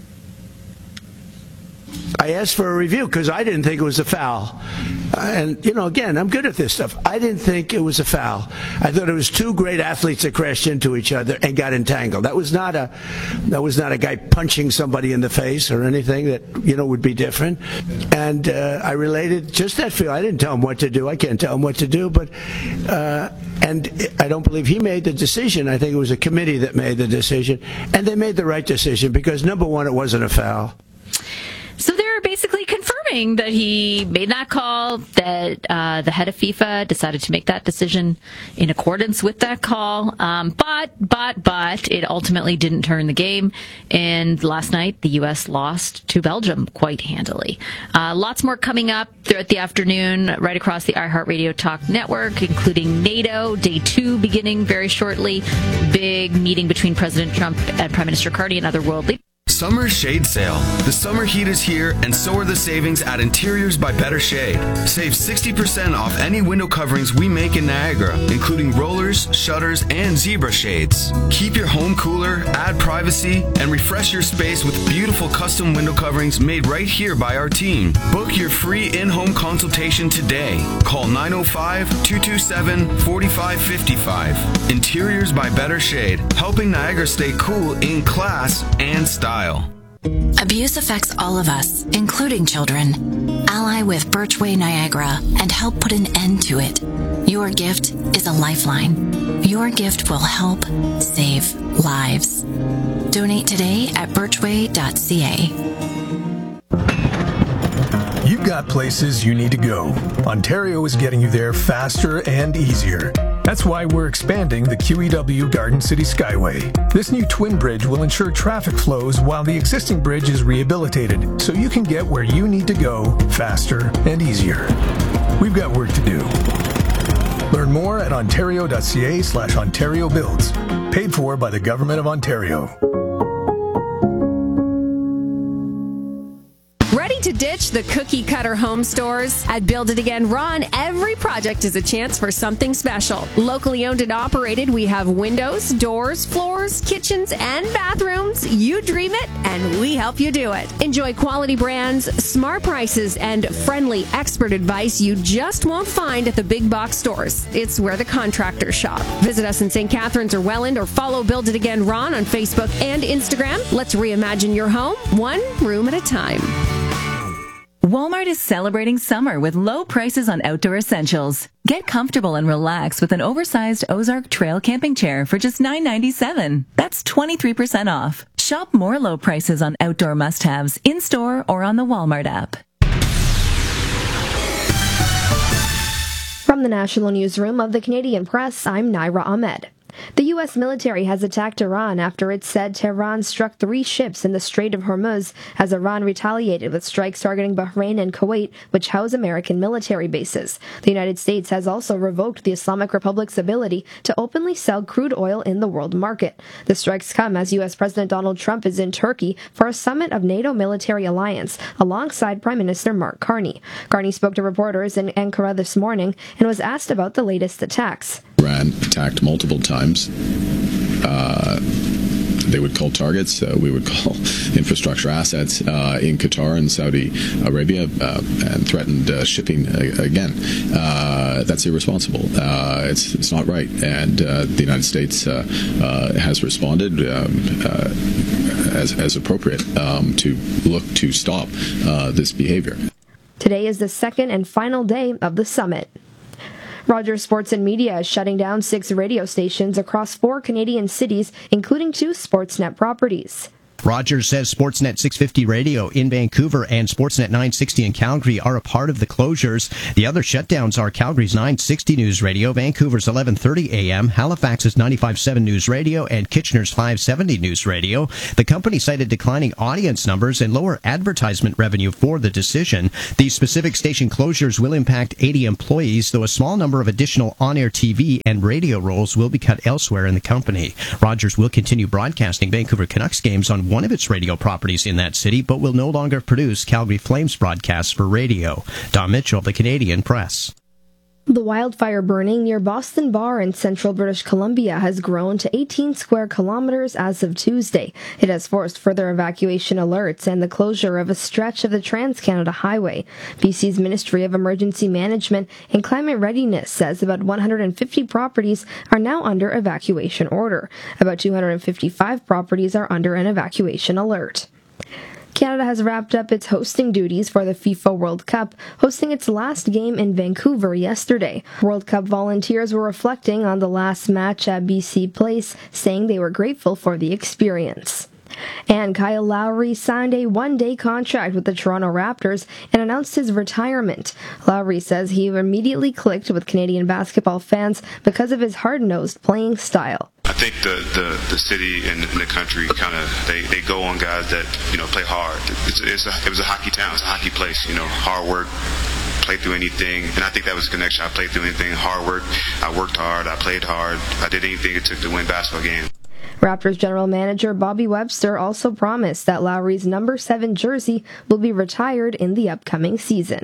I asked for a review because I didn't think it was a foul. Uh, and, you know, again, I'm good at this stuff. I didn't think it was a foul. I thought it was two great athletes that crashed into each other and got entangled. That was not a that was not a guy punching somebody in the face or anything that, you know, would be different. And uh, I related just that feel. I didn't tell him what to do. I can't tell him what to do. But uh, and I don't believe he made the decision. I think it was a committee that made the decision. And they made the right decision because, number one, it wasn't a foul. So they're basically confirming that he made that call, that uh, the head of FIFA decided to make that decision in accordance with that call. Um, but, but, but it ultimately didn't turn the game. And last night, the U S lost to Belgium quite handily. Uh, lots more coming up throughout the afternoon, right across the iHeartRadio Talk network, including NATO, day two beginning very shortly. Big meeting between President Trump and Prime Minister Carney and other world leaders. Summer Shade Sale. The summer heat is here, and so are the savings at Interiors by Better Shade. Save sixty percent off any window coverings we make in Niagara, including rollers, shutters, and zebra shades. Keep your home cooler, add privacy, and refresh your space with beautiful custom window coverings made right here by our team. Book your free in-home consultation today. Call nine oh five, two two seven, four five five five. Interiors by Better Shade, helping Niagara stay cool in class and style. Abuse affects all of us, including children. Ally with Birchway Niagara and help put an end to it. Your gift is a lifeline. Your gift will help save lives. Donate today at birchway dot c a. You've got places you need to go. Ontario is getting you there faster and easier. That's why we're expanding the Q E W Garden City Skyway. This new twin bridge will ensure traffic flows while the existing bridge is rehabilitated, so you can get where you need to go faster and easier. We've got work to do. Learn more at ontario dot c a slash Ontario Builds. Paid for by the Government of Ontario. Ready to ditch the cookie cutter home stores? At Build It Again Ron, every project is a chance for something special. Locally owned and operated, we have windows, doors, floors, kitchens, and bathrooms. You dream it, and we help you do it. Enjoy quality brands, smart prices, and friendly expert advice you just won't find at the big box stores. It's where the contractors shop. Visit us in Saint Catharines or Welland, or follow Build It Again Ron on Facebook and Instagram. Let's reimagine your home, one room at a time. Walmart is celebrating summer with low prices on outdoor essentials. Get comfortable and relax with an oversized Ozark Trail camping chair for just nine ninety-seven. That's twenty-three percent off. Shop more low prices on outdoor must-haves in-store or on the Walmart app. From the National Newsroom of the Canadian Press, I'm Naira Ahmed. The U S military has attacked Iran after it said Tehran struck three ships in the Strait of Hormuz as Iran retaliated with strikes targeting Bahrain and Kuwait, which house American military bases. The United States has also revoked the Islamic Republic's ability to openly sell crude oil in the world market. The strikes come as U S President Donald Trump is in Turkey for a summit of NATO military alliance alongside Prime Minister Mark Carney. Carney spoke to reporters in Ankara this morning and was asked about the latest attacks. Iran attacked multiple times. Uh, they would call targets. Uh, we would call infrastructure assets uh, in Qatar and Saudi Arabia uh, and threatened uh, shipping uh, again. Uh, that's irresponsible. Uh, it's it's not right. And uh, the United States uh, uh, has responded um, uh, as as appropriate um, to look to stop uh, this behavior. Today is the second and final day of the summit. Rogers Sports and Media is shutting down six radio stations across four Canadian cities, including two Sportsnet properties. Rogers says Sportsnet six fifty Radio in Vancouver and Sportsnet nine sixty in Calgary are a part of the closures. The other shutdowns are Calgary's nine sixty News Radio, Vancouver's eleven thirty A M, Halifax's ninety-five point seven News Radio, and Kitchener's five seventy News Radio. The company cited declining audience numbers and lower advertisement revenue for the decision. These specific station closures will impact eighty employees, though a small number of additional on-air T V and radio roles will be cut elsewhere in the company. Rogers will continue broadcasting Vancouver Canucks games on one of its radio properties in that city, but will no longer produce Calgary Flames broadcasts for radio. Don Mitchell of the Canadian Press. The wildfire burning near Boston Bar in central British Columbia has grown to eighteen square kilometers as of Tuesday. It has forced further evacuation alerts and the closure of a stretch of the Trans-Canada Highway. B C's Ministry of Emergency Management and Climate Readiness says about one hundred fifty properties are now under evacuation order. About two hundred fifty-five properties are under an evacuation alert. Canada has wrapped up its hosting duties for the FIFA World Cup, hosting its last game in Vancouver yesterday. World Cup volunteers were reflecting on the last match at B C Place, saying they were grateful for the experience. And Kyle Lowry signed a one-day contract with the Toronto Raptors and announced his retirement. Lowry says he immediately clicked with Canadian basketball fans because of his hard-nosed playing style. I think the, the, the city and the country kind of, they, they go on guys that, you know, play hard. It's, it's a, it was a hockey town. It's a hockey place, you know, hard work, play through anything. And I think that was a connection. I played through anything, hard work. I worked hard. I played hard. I did anything it took to win basketball games. Raptors general manager Bobby Webster also promised that Lowry's number seven jersey will be retired in the upcoming season.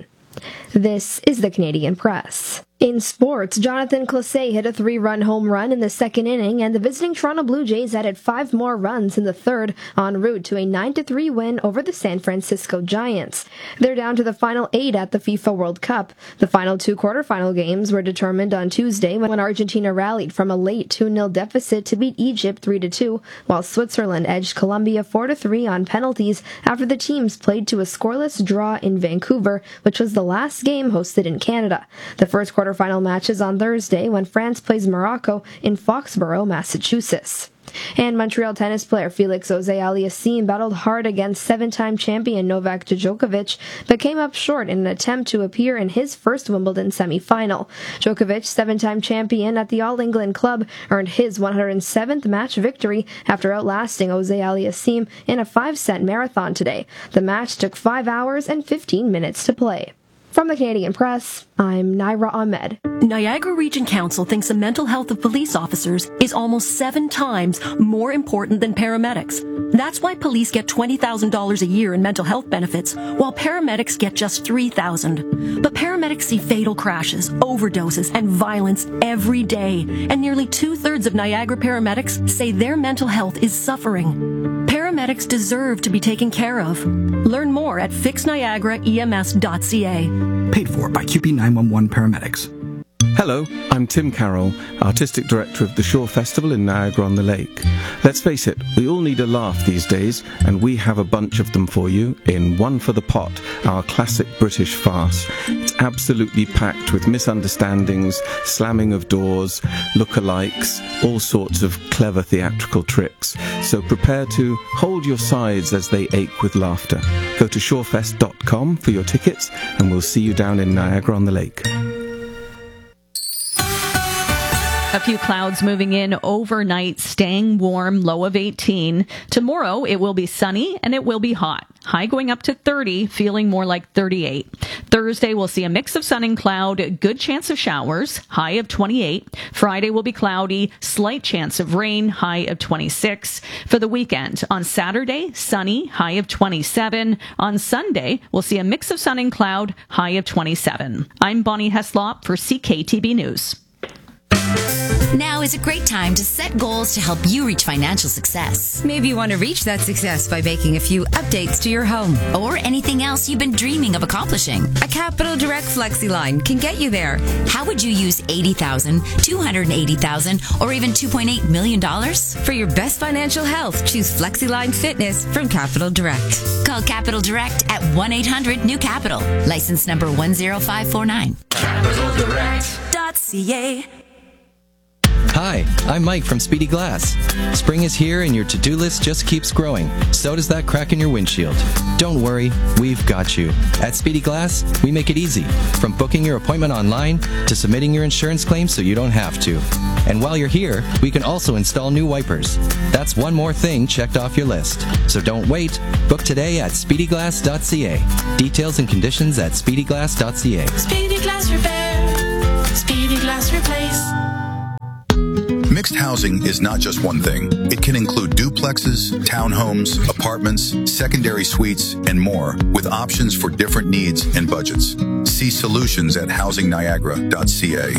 This is the Canadian Press. In sports, Jonathan Clase hit a three-run home run in the second inning, and the visiting Toronto Blue Jays added five more runs in the third, en route to a nine to three win over the San Francisco Giants. They're down to the final eight at the FIFA World Cup. The final two quarterfinal games were determined on Tuesday when Argentina rallied from a late two nil deficit to beat Egypt three to two, while Switzerland edged Colombia four to three on penalties after the teams played to a scoreless draw in Vancouver, which was the last game hosted in Canada. The first quarter Quarterfinal matches on Thursday when France plays Morocco in Foxborough, Massachusetts. And Montreal tennis player Felix Auger-Aliassime battled hard against seven-time champion Novak Djokovic, but came up short in an attempt to appear in his first Wimbledon semifinal. Djokovic, seven-time champion at the All England Club, earned his one hundred seventh match victory after outlasting Auger-Aliassime in a five-set marathon today. The match took five hours and fifteen minutes to play. From the Canadian Press, I'm Naira Ahmed. Niagara Region Council thinks the mental health of police officers is almost seven times more important than paramedics. That's why police get twenty thousand dollars a year in mental health benefits, while paramedics get just three thousand dollars. But paramedics see fatal crashes, overdoses, and violence every day, and nearly two-thirds of Niagara paramedics say their mental health is suffering. Paramedics deserve to be taken care of. Learn more at fix niagara E M S dot C A. Paid for by Q P nine one one Paramedics. Hello, I'm Tim Carroll, Artistic Director of the Shore Festival in Niagara-on-the-Lake. Let's face it, we all need a laugh these days, and we have a bunch of them for you in One for the Pot, our classic British farce. It's absolutely packed with misunderstandings, slamming of doors, look-alikes, all sorts of clever theatrical tricks. So prepare to hold your sides as they ache with laughter. Go to shorefest dot com for your tickets, and we'll see you down in Niagara-on-the-Lake. A few clouds moving in overnight, staying warm, low of eighteen. Tomorrow, it will be sunny and it will be hot. High going up to thirty, feeling more like thirty-eight. Thursday, we'll see a mix of sun and cloud, good chance of showers, high of twenty-eight. Friday will be cloudy, slight chance of rain, high of twenty-six. For the weekend, on Saturday, sunny, high of twenty-seven. On Sunday, we'll see a mix of sun and cloud, high of twenty-seven. I'm Bonnie Heslop for C K T B News. Now is a great time to set goals to help you reach financial success. Maybe you want to reach that success by making a few updates to your home. Or anything else you've been dreaming of accomplishing. A Capital Direct FlexiLine can get you there. How would you use eighty thousand dollars, two hundred eighty thousand dollars, or even two point eight million dollars? For your best financial health, choose FlexiLine Fitness from Capital Direct. Call Capital Direct at one eight hundred new capital. License number one zero five four nine. capital direct dot c a. Hi, I'm Mike from Speedy Glass. Spring is here and your to-do list just keeps growing. So does that crack in your windshield. Don't worry, we've got you. At Speedy Glass, we make it easy. From booking your appointment online to submitting your insurance claim so you don't have to. And while you're here, we can also install new wipers. That's one more thing checked off your list. So don't wait. Book today at speedy glass dot c a. Details and conditions at speedy glass dot c a. Speedy Glass Repair. Speedy Glass Replace. Mixed housing is not just one thing. It can include duplexes, townhomes, apartments, secondary suites, and more, with options for different needs and budgets. See solutions at housing niagara dot c a.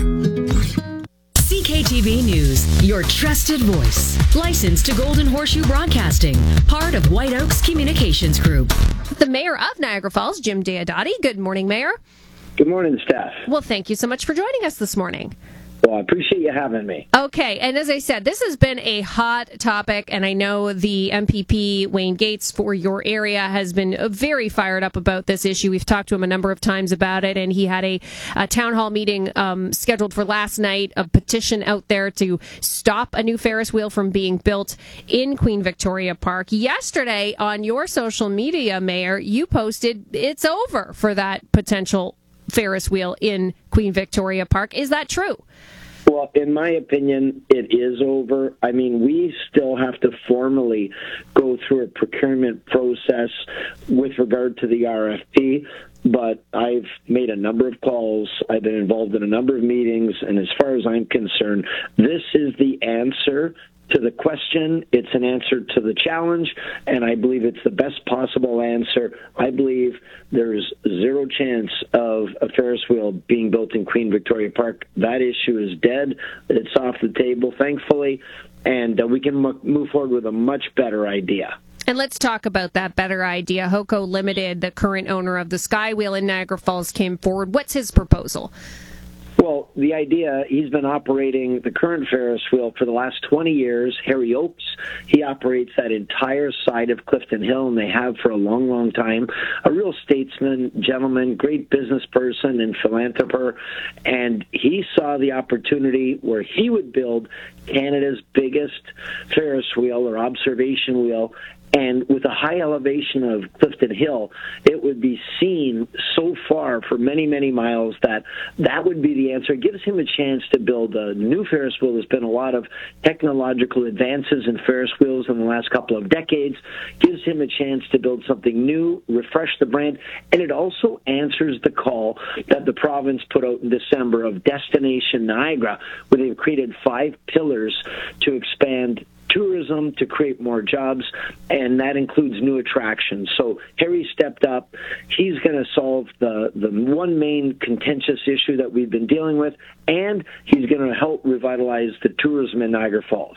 C K T V News, your trusted voice. Licensed to Golden Horseshoe Broadcasting, part of White Oaks Communications Group. The mayor of Niagara Falls, Jim Diodati. Good morning, Mayor. Good morning, Steph. Well, thank you so much for joining us this morning. Well, I appreciate you having me. Okay, and as I said, this has been a hot topic, and I know the M P P, Wayne Gates, for your area has been very fired up about this issue. We've talked to him a number of times about it, and he had a, a town hall meeting um, scheduled for last night, a petition out there to stop a new Ferris wheel from being built in Queen Victoria Park. Yesterday, on your social media, Mayor, you posted it's over for that potential Ferris wheel in Queen Victoria Park. Is that true? Well, in my opinion, it is over. I mean, we still have to formally go through a procurement process with regard to the R F P, but I've made a number of calls. I've been involved in a number of meetings, and as far as I'm concerned, this is the answer to the question. It's an answer to the challenge, and I believe it's the best possible answer. I believe there's zero chance of a Ferris wheel being built in Queen Victoria Park. That issue is dead. It's off the table, thankfully, and uh, we can m- move forward with a much better idea. And let's talk about that better idea. Hoco Limited, the current owner of the Skywheel in Niagara Falls, came forward. What's his proposal? Well, the idea, he's been operating the current Ferris wheel for the last twenty years. Harry Oakes, he operates that entire side of Clifton Hill, and they have for a long, long time. A real statesman, gentleman, great business person and philanthropist. And he saw the opportunity where he would build Canada's biggest Ferris wheel or observation wheel. And with a high elevation of Clifton Hill, it would be seen so far for many, many miles that that would be the answer. It gives him a chance to build a new Ferris wheel. There's been a lot of technological advances in Ferris wheels in the last couple of decades. Gives him a chance to build something new, refresh the brand, and it also answers the call that the province put out in December of Destination Niagara, where they've created five pillars to expand tourism, to create more jobs, and that includes new attractions. So Harry stepped up. He's going to solve the, the one main contentious issue that we've been dealing with, and he's going to help revitalize the tourism in Niagara Falls.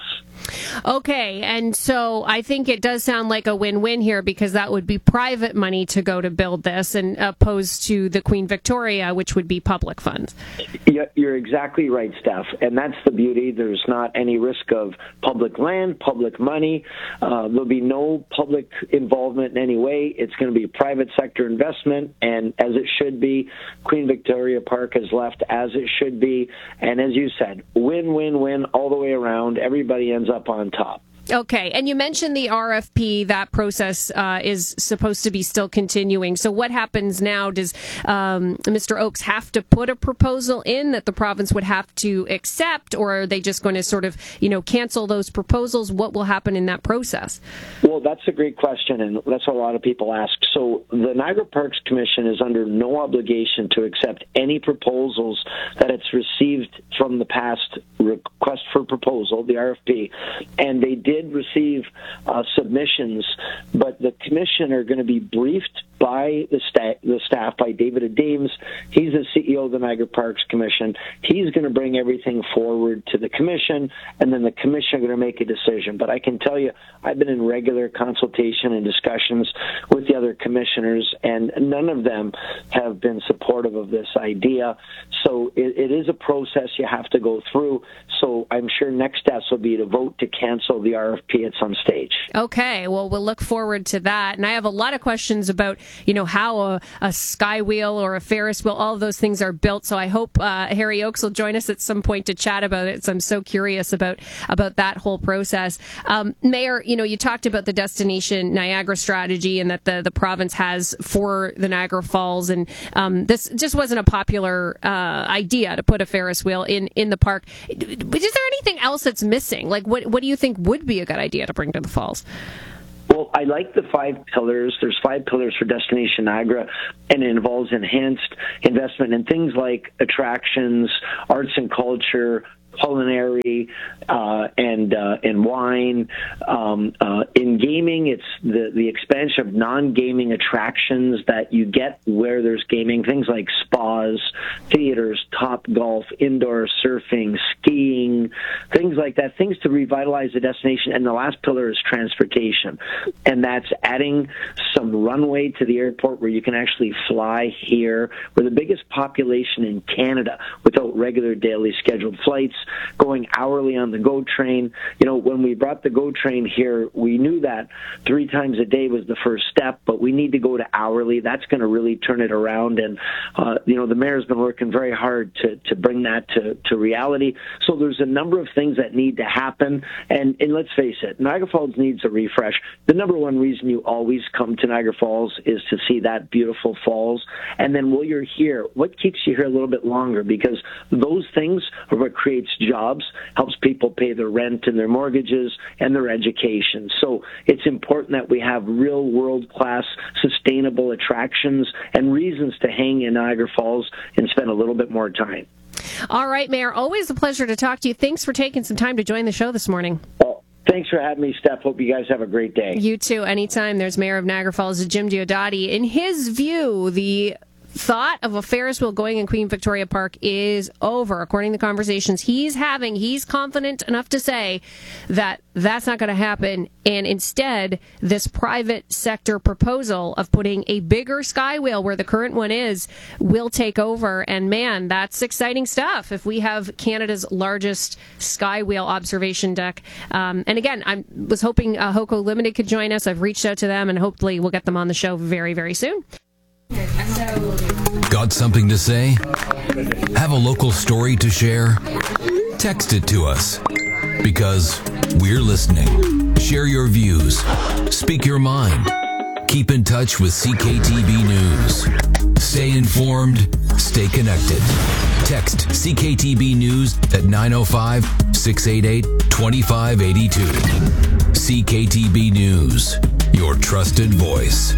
Okay, and so I think it does sound like a win-win here, because that would be private money to go to build this, and opposed to the Queen Victoria, which would be public funds. Yeah, you're exactly right, Steph, and that's the beauty. There's not any risk of public land, public money. Uh, there'll be no public involvement in any way. It's going to be a private sector investment, and as it should be, Queen Victoria Park is left as it should be, and as you said, win-win-win all the way around. Everybody ends up on top. Okay, and you mentioned the R F P. That process uh, is supposed to be still continuing. So what happens now? Does um, Mister Oakes have to put a proposal in that the province would have to accept, or are they just going to sort of, you know, cancel those proposals? What will happen in that process? Well, that's a great question, and that's what a lot of people ask. So the Niagara Parks Commission is under no obligation to accept any proposals that it's received from the past request for proposal, the R F P, and they did receive uh, submissions, but the commission are going to be briefed by the, sta- the staff, by David Adeems. He's the C E O of the Niagara Parks Commission. He's going to bring everything forward to the commission, and then the commission are going to make a decision. But I can tell you, I've been in regular consultation and discussions with the other commissioners, and none of them have been supportive of this idea. So it, it is a process you have to go through. So I'm sure next steps will be to vote to cancel the R F P at some stage. Okay, well, we'll look forward to that. And I have a lot of questions about, you know, how a, a sky wheel or a Ferris wheel, all of those things are built. So I hope uh, Harry Oakes will join us at some point to chat about it. So I'm so curious about, about that whole process. Um, Mayor, you know, you talked about the Destination Niagara strategy and that the, the province has for the Niagara Falls. And um, this just wasn't a popular uh, idea to put a Ferris wheel in, in the park. Is there anything else that's missing? Like, what, what do you think would be a good idea to bring to the Falls? Well, I like the five pillars. There's five pillars for Destination Niagara, and it involves enhanced investment in things like attractions, arts and culture, culinary, uh, and uh, and wine. Um, uh, in gaming, it's the, the expansion of non-gaming attractions that you get where there's gaming, things like spas, theaters, Top Golf, indoor surfing, skiing, things like that, things to revitalize the destination. And the last pillar is transportation, and that's adding some runway to the airport where you can actually fly here. We're the biggest population in Canada without regular daily scheduled flights, going hourly on the GO train. You know, when we brought the GO train here, we knew that three times a day was the first step, but we need to go to hourly. That's going to really turn it around. And, uh, you know, the mayor's been working very hard to, to bring that to, to reality. So there's a number of things that need to happen. And, and let's face it, Niagara Falls needs a refresh. The number one reason you always come to Niagara Falls is to see that beautiful falls. And then while you're here, what keeps you here a little bit longer? Because those things are what creates jobs, helps people pay their rent and their mortgages and their education. So it's important that we have real world-class sustainable attractions and reasons to hang in Niagara Falls and spend a little bit more time. All right, Mayor, always a pleasure to talk to you. Thanks for taking some time to join the show this morning. Oh, thanks for having me, Steph. Hope you guys have a great day. You too. Anytime. There's Mayor of Niagara Falls, Jim Diodati. In his view, the thought of a Ferris wheel going in Queen Victoria Park is over. According to the conversations he's having, he's confident enough to say that that's not going to happen. And instead, this private sector proposal of putting a bigger sky wheel where the current one is will take over. And man, that's exciting stuff if we have Canada's largest sky wheel observation deck. Um, and again, I was hoping uh, Hoko Limited could join us. I've reached out to them and hopefully we'll get them on the show very, very soon. Got something to say? Have a local story to share? Text it to us, because we're listening. Share your views. Speak your mind. Keep in touch with C K T B News. Stay informed. Stay connected. Text C K T B News at nine oh five, six eight eight, two five eight two. C K T B News, your trusted voice.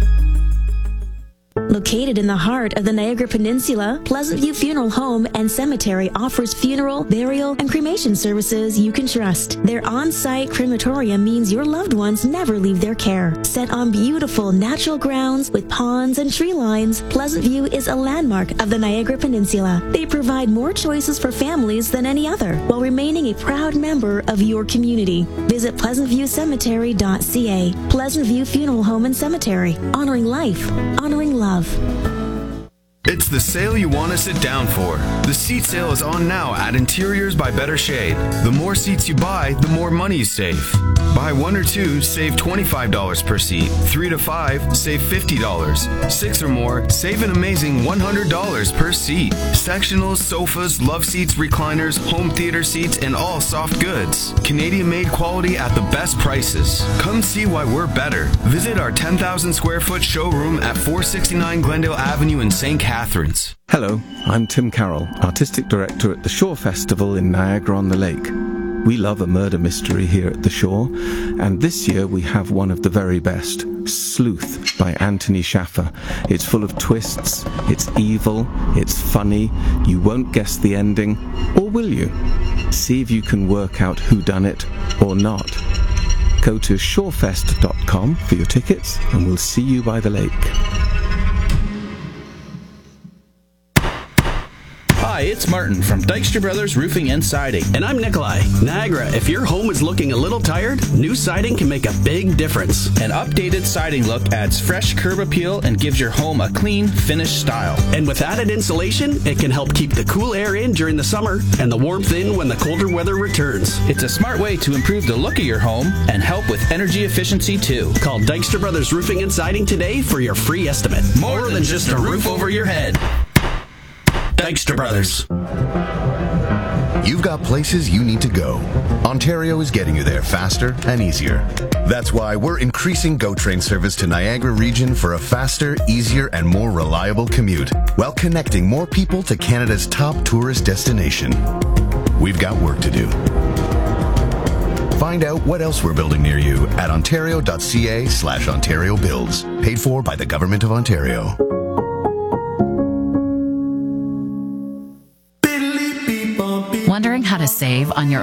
Located in the heart of the Niagara Peninsula, Pleasant View Funeral Home and Cemetery offers funeral, burial, and cremation services you can trust. Their on-site crematorium means your loved ones never leave their care. Set on beautiful natural grounds with ponds and tree lines, Pleasant View is a landmark of the Niagara Peninsula. They provide more choices for families than any other, while remaining a proud member of your community. Visit pleasant view cemetery dot c a. Pleasant View Funeral Home and Cemetery, honoring life, honoring love. It's the sale you want to sit down for. The seat sale is on now at Interiors by Better Shade. The more seats you buy, the more money you save. Buy one or two, save twenty-five dollars per seat. Three to five, save fifty dollars. Six or more, save an amazing one hundred dollars per seat. Sectionals, sofas, love seats, recliners, home theater seats, and all soft goods. Canadian-made quality at the best prices. Come see why we're better. Visit our ten thousand square foot showroom at four sixty-nine Glendale Avenue in Saint Catharines. Hello, I'm Tim Carroll, Artistic Director at the Shore Festival in Niagara-on-the-Lake. We love a murder mystery here at the Shore, and this year we have one of the very best, Sleuth by Anthony Shaffer. It's full of twists, it's evil, it's funny, you won't guess the ending, or will you? See if you can work out who done it or not. Go to shorefest dot com for your tickets, and we'll see you by the lake. Hi, it's Martin from Dykstra Brothers Roofing and Siding. And I'm Nikolai. Niagara, if your home is looking a little tired, new siding can make a big difference. An updated siding look adds fresh curb appeal and gives your home a clean, finished style. And with added insulation, it can help keep the cool air in during the summer and the warmth in when the colder weather returns. It's a smart way to improve the look of your home and help with energy efficiency too. Call Dykstra Brothers Roofing and Siding today for your free estimate. More, More than, than just a roof over your head. Dykstra Brothers. You've got places you need to go. Ontario is getting you there faster and easier. That's why we're increasing GO Train service to Niagara region for a faster, easier, and more reliable commute, while connecting more people to Canada's top tourist destination. We've got work to do. Find out what else we're building near you at ontario.ca slash Ontario Builds. Paid for by the Government of Ontario. Wondering how to save on your